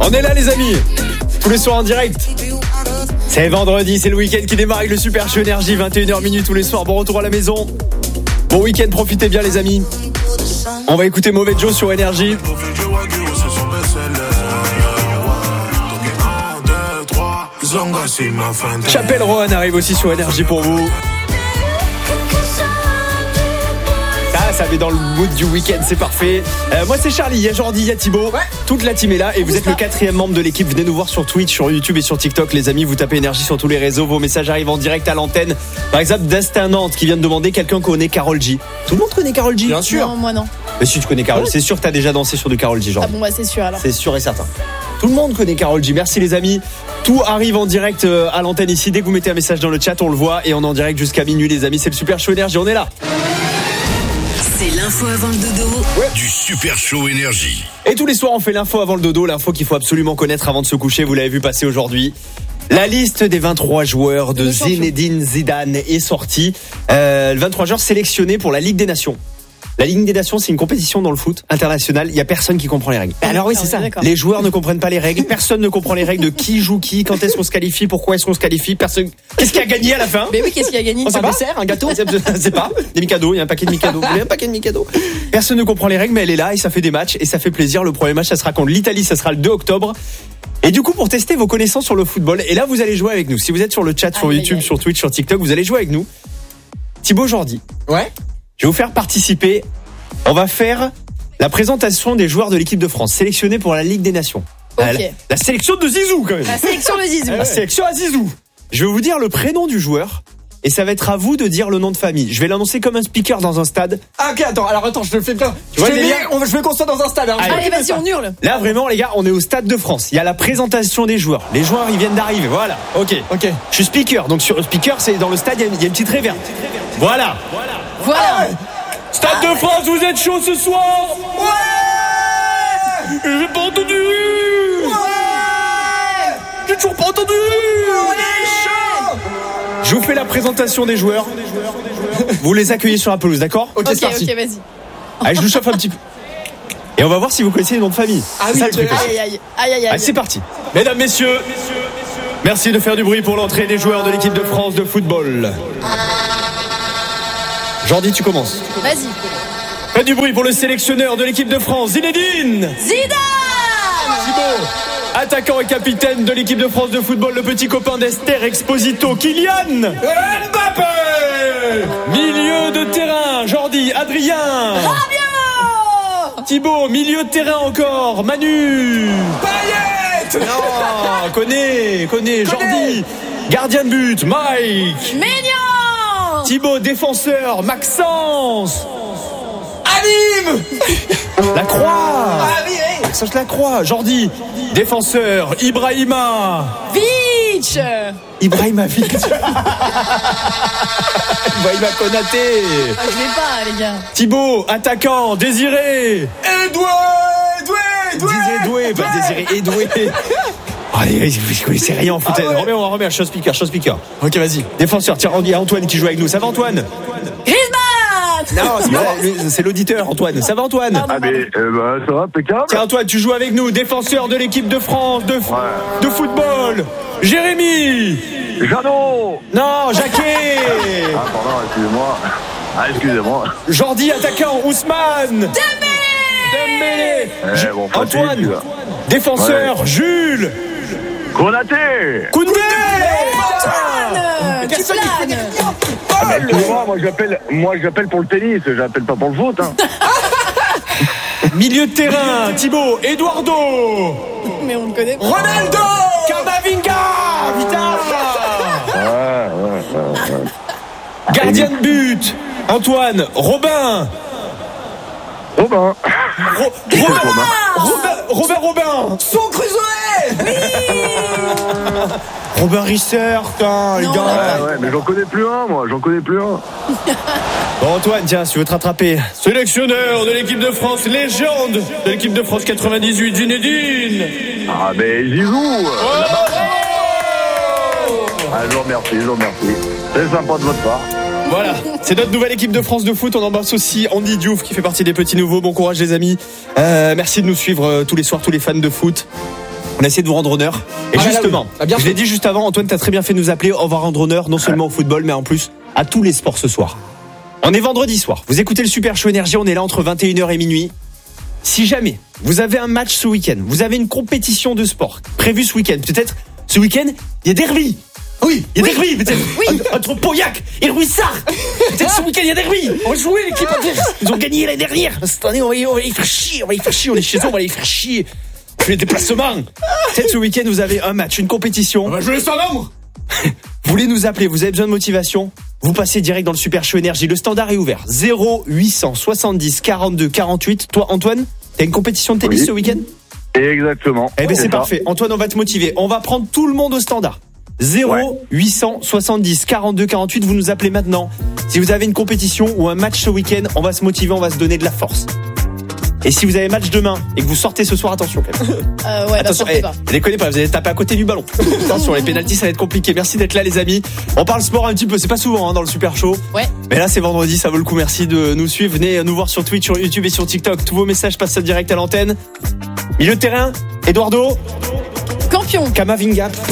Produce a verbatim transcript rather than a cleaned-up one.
On est là les amis, tous les soirs en direct. C'est vendredi, c'est le week-end qui démarre avec le Super Show Énergie, vingt et une heures tous les soirs. Bon retour à la maison. Bon week-end, profitez bien les amis. On va écouter Mauvais Joe sur Énergie. Chapelle Rohan arrive aussi sur Énergie pour vous. Ça, ça met dans le mood du week-end, c'est parfait. Euh, moi c'est Charlie, il y a Jordi, il y a Thibaut. Ouais. Toute la team est là et vous êtes le quatrième membre de l'équipe. Venez nous voir sur Twitch, sur YouTube et sur TikTok les amis. Vous tapez Énergie sur tous les réseaux. Vos messages arrivent en direct à l'antenne. Par exemple Destin Nantes qui vient de demander quelqu'un connaît Karol G. Tout le monde connaît Karol G? Bien sûr. Non, moi non. Mais si tu connais Karol, ouais. C'est sûr que t'as déjà dansé sur du Karol G, genre. Ah bon bah c'est sûr alors. C'est sûr et certain. Tout le monde connaît Karol G. Merci les amis. Tout arrive en direct à l'antenne ici. Dès que vous mettez un message dans le chat, on le voit et on est en direct jusqu'à minuit les amis. C'est le Super Show Énergie, on est là. C'est l'info avant le dodo. Ouais. Du Super Show Énergie. Et tous les soirs on fait l'info avant le dodo. L'info qu'il faut absolument connaître avant de se coucher. Vous l'avez vu passer aujourd'hui. La liste des vingt-trois joueurs de Zinedine Zidane est sortie. Euh, vingt-trois joueurs sélectionnés pour la Ligue des Nations. La Ligue des Nations, c'est une compétition dans le foot international. Il y a personne qui comprend les règles. Alors oui, c'est ça. D'accord. Les joueurs ne comprennent pas les règles. Personne ne comprend les règles de qui joue qui, quand est-ce qu'on se qualifie, pourquoi est-ce qu'on se qualifie. Personne. Qu'est-ce qui a gagné à la fin? Mais oui, qu'est-ce qui a gagné? On sait pas. Un dessert, un gâteau. Je sais pas. Des Mikado. Il y a un paquet de Mikado. Vous voulez un paquet de Mikado? Personne ne comprend les règles, mais elle est là et ça fait des matchs et ça fait plaisir. Le premier match, ça sera contre l'Italie. Ça sera le deux octobre. Et du coup, pour tester vos connaissances sur le football, et là, vous allez jouer avec nous. Si vous êtes sur le chat, sur aïe, YouTube, aïe, aïe. Sur Twitch, sur TikTok, vous allez jouer avec nous. Thibaut Jordi. Ouais. Je vais vous faire participer. On va faire la présentation des joueurs de l'équipe de France sélectionnés pour la Ligue des Nations. Okay. La, la sélection de Zizou quand même. La sélection de Zizou. La sélection à Zizou. Je vais vous dire le prénom du joueur et ça va être à vous de dire le nom de famille. Je vais l'annoncer comme un speaker dans un stade. Ah ok, attends, alors attends, je te le fais bien. Tu vois, je, les mets, gars, on, je veux qu'on soit dans un stade. Hein. Allez, Allez vas-y, on hurle. Là vraiment les gars, on est au Stade de France. Il y a la présentation des joueurs. Les joueurs ils viennent d'arriver. Voilà. Ok. Ok. Je suis speaker. Donc sur le speaker, c'est dans le stade, il y a une, il y a une petite réverb. Voilà. Voilà. Voilà. Ah ouais. Stade de France, vous êtes chaud ce soir? Ouais. J'ai pas entendu. Ouais. J'ai toujours pas entendu. On est chaud. Je vous fais la présentation des joueurs. Vous les accueillez sur la pelouse, d'accord? Ok, Ok, c'est parti. ok, vas-y. Allez, je vous chauffe un petit peu. Et on va voir si vous connaissez les noms de famille. Ah c'est oui, ça le truc. aïe, Aïe, aïe, aïe, aïe, Allez, c'est parti. Mesdames, messieurs, merci de faire du bruit pour l'entrée des joueurs de l'équipe de France de football. Jordi, tu commences. Vas-y. Faites du bruit pour le sélectionneur de l'équipe de France, Zinedine Zidane. Thibaut, attaquant et capitaine de l'équipe de France de football, le petit copain d'Esther Exposito, Kylian Mbappé. Milieu de terrain, Jordi, Adrien Rabiot. Thibaut, milieu de terrain encore, Manu Payet. Non, connais, connais, Jordi. Gardien de but, Mike. Maignan. Thibaut, défenseur, Maxence. Anime. La Croix. Ah oui, hey. Maxence Lacroix. Jordi, défenseur, Ibrahima. Vitch. Ibrahimovic. Ibrahima Konaté. Ah, je l'ai pas, les gars. Thibaut, attaquant, Désiré. Edoué. Edoué. Edoué. Désiré, pas Désiré, Edoué. Allez, je connaissais rien en foot. Ah ouais. Remets, on va remettre, show speaker, show speaker. Ok, vas-y. Défenseur, tiens, il y a Antoine qui joue avec nous. Ça va, Antoine? Griezmann. Non, c'est, pas, c'est l'auditeur, Antoine. Ça va, Antoine? Pardon, Ah mais euh, bah, ça va, impeccable. Tiens, Antoine, tu joues avec nous. Défenseur de l'équipe de France de, f- Ouais. de football. Jérémy. Jeannot. Non, Jacquet. Ah pardon, excusez-moi. Ah excusez-moi. Jordi, attaquant, Ousmane. Dembélé. Eh, bon, facile, Antoine. celui-là. Défenseur, Ouais. Jules. Konaté. Koundé. Antoine. Tu planes. Ah, bah, excusez-moi, moi j'appelle, moi j'appelle pour le tennis, j'appelle pas pour le foot. Hein. Milieu de terrain, Thibaut, Eduardo. Mais on le connaît pas. Ronaldo. Camavinga. Vita. Ouais, ouais, ouais, ouais. Gardien de but, Antoine, Robin. Robin. Ro- Qui Robin. c'est, Robin Robin, Robin, Robin. Son Crusoe. Robin Risser, putain, les Non, gars. Ouais, ouais, mais j'en connais plus un, moi, j'en connais plus un. Bon, Antoine, tiens, si tu veux te rattraper. Sélectionneur de l'équipe de France, légende de l'équipe de France quatre-vingt-dix-huit, Zinedine. Ah, mais Zizou. euh, là-bas. Ah, je vous remercie, je vous remercie. C'est sympa de votre part. Voilà, c'est notre nouvelle équipe de France de foot. On embrasse aussi Andy Diouf qui fait partie des petits nouveaux. Bon courage les amis. Euh, merci de nous suivre euh, tous les soirs, tous les fans de foot. On a essayé de vous rendre honneur. Et Ah, là, justement, là, oui. Ah, bien je fait. l'ai dit juste avant, Antoine, t'as très bien fait de nous appeler. On va rendre honneur non seulement au football, mais en plus à tous les sports ce soir. On est vendredi soir. Vous écoutez le Super Show Énergie. On est là entre vingt et une heures et minuit. Si jamais vous avez un match ce week-end, vous avez une compétition de sport prévue ce week-end, peut-être ce week-end, il y a derby. Oui, il y a des derby, peut-être. Oui. Entre Pauillac et Ruissard. Peut-être ce week-end, il y a derby. On va jouer l'équipe adverse. Ils ont gagné l'année dernière. Cette année, on va, y, on va les faire chier. On va les faire chier. On est chez eux, on va les faire chier. Les déplacements. Peut-être ce week-end, vous avez un match, une compétition. On va jouer sans nombre. Vous voulez nous appeler, vous avez besoin de motivation, vous passez direct dans le Super Show Énergie. Le standard est ouvert. zéro huit cent soixante-dix quarante-deux quarante-huit. Toi, Antoine, t'as une compétition de tennis Oui. ce week-end? Exactement. Eh ben c'est ça. parfait. Antoine, on va te motiver. On va prendre tout le monde au standard. zéro huit cent soixante-dix quarante-deux quarante-huit. Vous nous appelez maintenant. Si vous avez une compétition ou un match ce week-end, on va se motiver, on va se donner de la force. Et si vous avez match demain et que vous sortez ce soir, attention quand même. Euh, ouais, Attention, bah, eh, sortez pas. déconnez pas, vous allez taper à côté du ballon. Attention, les pénaltys, ça va être compliqué. Merci d'être là, les amis. On parle sport un petit peu, c'est pas souvent hein, dans le Super Show. Ouais. Mais là, c'est vendredi, ça vaut le coup. Merci de nous suivre. Venez nous voir sur Twitch, sur YouTube et sur TikTok. Tous vos messages passent direct à l'antenne. Milieu de terrain, Eduardo, Campion. Kamavinga.